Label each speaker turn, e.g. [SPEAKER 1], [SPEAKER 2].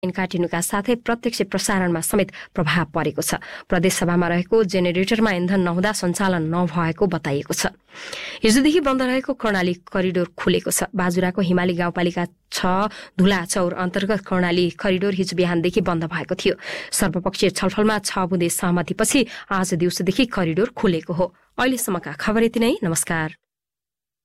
[SPEAKER 1] काटिनुका साथै प्रत्यक्ष प्रसारणमा समेत प्रभाव परेको छ। प्रदेशसभामा रहेको जेनेरेटरमा इन्धन नहुँदा सञ्चालन नभएको बताइएको छ। हिजोदेखि बन्द रहेको कर्णाली करिडोर खुलेको छ। बाजुराको हिमाली गाउँपालिका 6 धुलाचौर अन्तर्गत कर्णाली करिडोर हिजो बिहानदेखि बन्द भएको थियो। सर्वपक्षीय छलफलमा 6 बुँदे सहमतिपछि आज दिउँसोदेखि करिडोर खुलेको हो। अहिलेसम्मका खबर यति नै। नमस्कार।